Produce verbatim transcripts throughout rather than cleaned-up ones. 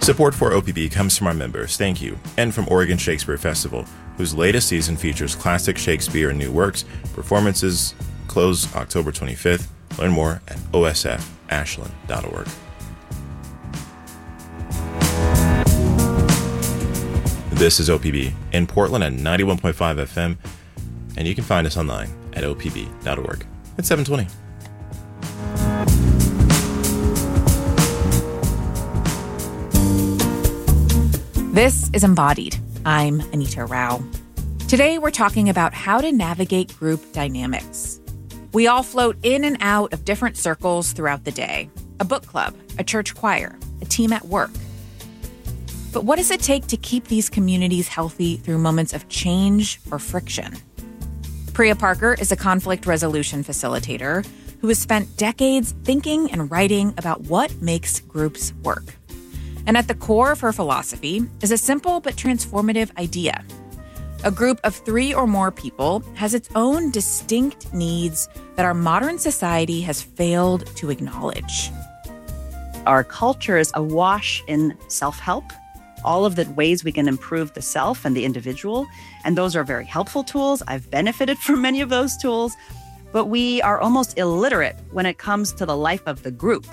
Support for O P B comes from our members, thank you, and from Oregon Shakespeare Festival, whose latest season features classic Shakespeare and new works. Performances close October twenty-fifth. Learn more at o s f ashland dot org. This is O P B in Portland at ninety-one point five F M, and you can find us online at o p b dot org. It's seven twenty. This is Embodied. I'm Anita Rao. Today we're talking about how to navigate group dynamics. We all float in and out of different circles throughout the day. A book club, a church choir, a team at work. But what does it take to keep these communities healthy through moments of change or friction? Priya Parker is a conflict resolution facilitator who has spent decades thinking and writing about what makes groups work. And at the core of her philosophy is a simple but transformative idea. A group of three or more people has its own distinct needs that our modern society has failed to acknowledge. Our culture is awash in self-help, all of the ways we can improve the self and the individual. And those are very helpful tools. I've benefited from many of those tools. But we are almost illiterate when it comes to the life of the group.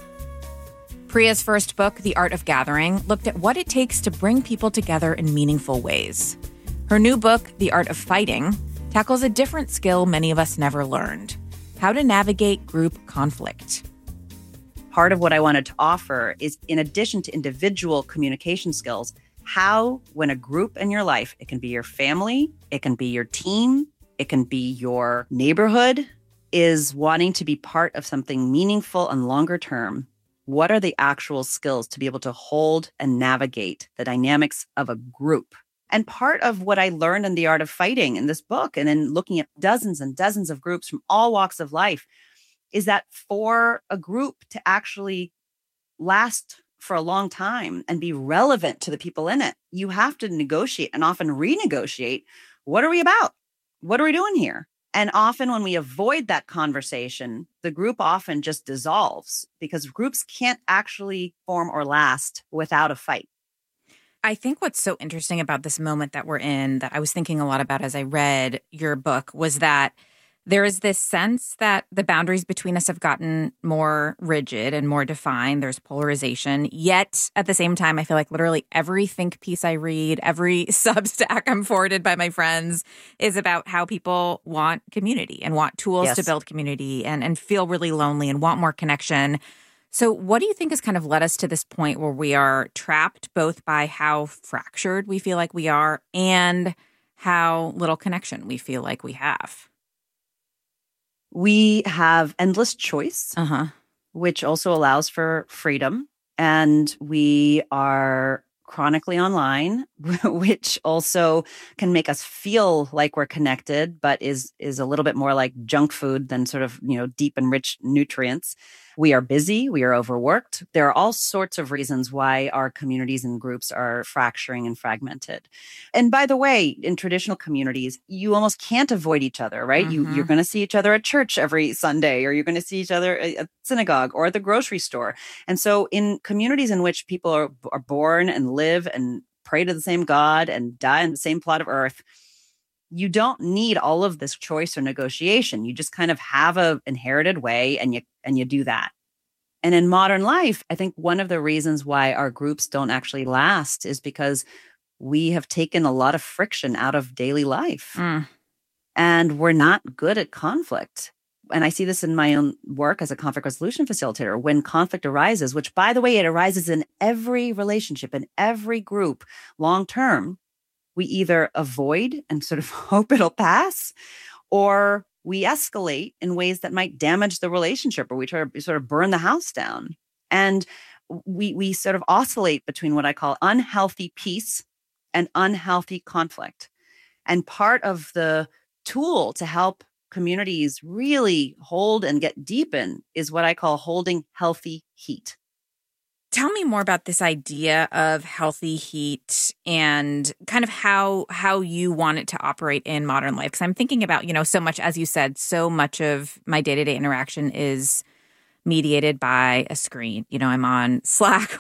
Priya's first book, The Art of Gathering, looked at what it takes to bring people together in meaningful ways. Her new book, The Art of Fighting, tackles a different skill many of us never learned: how to navigate group conflict. Part of what I wanted to offer is, in addition to individual communication skills, how, when a group in your life, it can be your family, it can be your team, it can be your neighborhood, is wanting to be part of something meaningful and longer term. What are the actual skills to be able to hold and navigate the dynamics of a group? And part of what I learned in The Art of Fighting in this book, and then looking at dozens and dozens of groups from all walks of life, is that for a group to actually last for a long time and be relevant to the people in it, you have to negotiate and often renegotiate. What are we about? What are we doing here? And often when we avoid that conversation, the group often just dissolves because groups can't actually form or last without a fight. I think what's so interesting about this moment that we're in, that I was thinking a lot about as I read your book, was that there is this sense that the boundaries between us have gotten more rigid and more defined. There's polarization. Yet, at the same time, I feel like literally every think piece I read, every Substack I'm forwarded by my friends is about how people want community and want tools Yes. to build community and, and feel really lonely and want more connection. So what do you think has kind of led us to this point where we are trapped both by how fractured we feel like we are and how little connection we feel like we have? We have endless choice, Uh-huh. which also allows for freedom. And we are chronically online, which also can make us feel like we're connected, but is is a little bit more like junk food than sort of, you know, deep and rich nutrients. We are busy. We are overworked. There are all sorts of reasons why our communities and groups are fracturing and fragmented. And by the way, in traditional communities, you almost can't avoid each other, right? Mhm. You, you're going to see each other at church every Sunday, or you're going to see each other at synagogue or at the grocery store. And so in communities in which people are, are born and live and pray to the same God and die on the same plot of earth, you don't need all of this choice or negotiation. You just kind of have a inherited way and you and you do that. And in modern life, I think one of the reasons why our groups don't actually last is because we have taken a lot of friction out of daily life. Mm. And we're not good at conflict. And I see this in my own work as a conflict resolution facilitator. When conflict arises, which, by the way, it arises in every relationship, in every group, long term, we either avoid and sort of hope it'll pass, or we escalate in ways that might damage the relationship, or we try to sort of burn the house down. And we we sort of oscillate between what I call unhealthy peace and unhealthy conflict. And part of the tool to help communities really hold and get deep in is what I call holding healthy heat. Tell me more about this idea of healthy heat and kind of how how you want it to operate in modern life. Because I'm thinking about, you know, so much, as you said, so much of my day-to-day interaction is mediated by a screen. You know, I'm on Slack